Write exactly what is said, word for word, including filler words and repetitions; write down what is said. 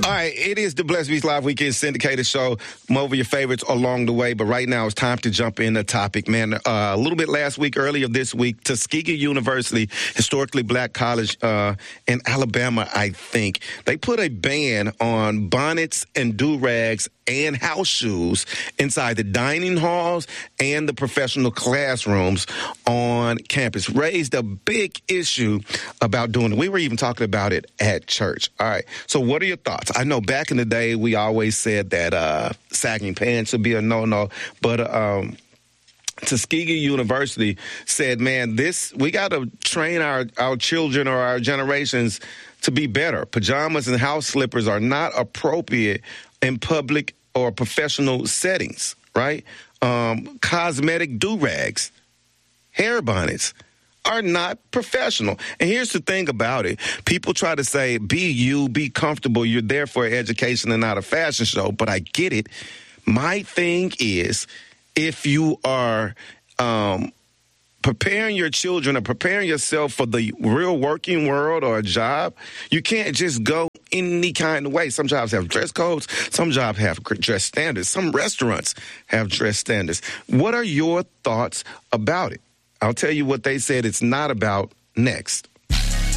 All right, it is the Blessed Beast Live Weekend syndicated show. More of your favorites along the way, but right now it's time to jump in the topic, man. Uh, a little bit last week, earlier this week, Tuskegee University, historically black college uh, in Alabama, I think, they put a ban on bonnets and do-rags and house shoes inside the dining halls and the professional classrooms on campus. Raised a big issue about doing it. We were even talking about it at church. All right, so what are your thoughts? I know back in the day, we always said that uh, sagging pants would be a no-no, but um, Tuskegee University said, man, this we got to train our, our children or our generations to be better. Pajamas and house slippers are not appropriate in public or professional settings, right? Um, cosmetic do-rags, hair bonnets are not professional. And here's the thing about it. People try to say, be you, be comfortable. You're there for education and not a fashion show. But I get it. My thing is, if you are um, preparing your children or preparing yourself for the real working world or a job, you can't just go any kind of way. Some jobs have dress codes. Some jobs have dress standards. Some restaurants have dress standards. What are your thoughts about it? I'll tell you what they said it's not about next.